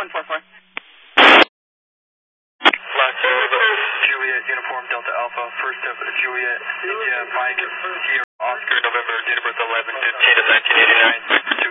144. Last Juliet, Uniform Delta Alpha, first of Juliet, India, Mike, Sierra, Oscar, November, date of birth 11/15 of 1989.